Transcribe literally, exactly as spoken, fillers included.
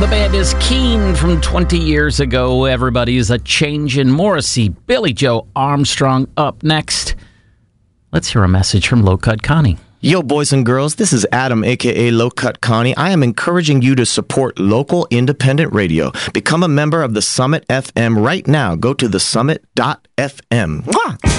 The band is Keane from twenty years ago. Everybody's a change in Morrissey. Billy Joe Armstrong up next. Let's hear a message from Low Cut Connie. Yo, boys and girls, this is Adam, a k a. Low Cut Connie. I am encouraging you to support local independent radio. Become a member of the Summit F M right now. Go to the summit dot f m. Mwah!